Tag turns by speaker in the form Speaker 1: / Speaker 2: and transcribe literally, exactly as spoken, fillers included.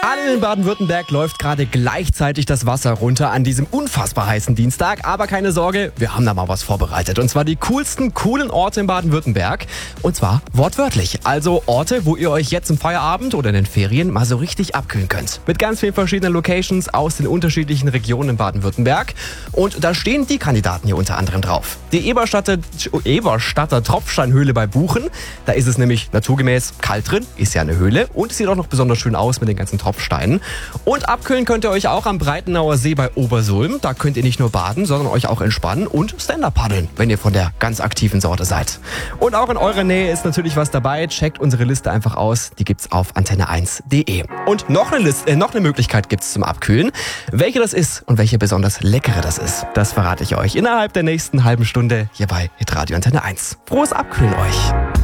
Speaker 1: Allen in Baden-Württemberg läuft gerade gleichzeitig das Wasser runter an diesem unfassbar heißen Dienstag. Aber keine Sorge, wir haben da mal was vorbereitet. Und zwar die coolsten, coolen Orte in Baden-Württemberg. Und zwar wortwörtlich. Also Orte, wo ihr euch jetzt im Feierabend oder in den Ferien mal so richtig abkühlen könnt. Mit ganz vielen verschiedenen Locations aus den unterschiedlichen Regionen in Baden-Württemberg. Und da stehen die Kandidaten hier unter anderem drauf. Die Eberstadter, Eberstadter Tropfsteinhöhle bei Buchen. Da ist es nämlich naturgemäß kalt drin. Ist ja eine Höhle. Und es sieht auch noch besonders schön aus mit den ganzen Tropfsteinen. Und abkühlen könnt ihr euch auch am Breitenauer See bei Obersulm. Da könnt ihr nicht nur baden, sondern euch auch entspannen und Stand-Up paddeln, wenn ihr von der ganz aktiven Sorte seid. Und auch in eurer Nähe ist natürlich was dabei. Checkt unsere Liste einfach aus. Die gibt's auf antenne eins punkt de. Und noch eine, Liste, äh, noch eine Möglichkeit gibt's zum Abkühlen. Welche das ist und welche besonders leckere das ist, das verrate ich euch innerhalb der nächsten halben Stunde hier bei Hitradio Antenne eins. Frohes Abkühlen euch!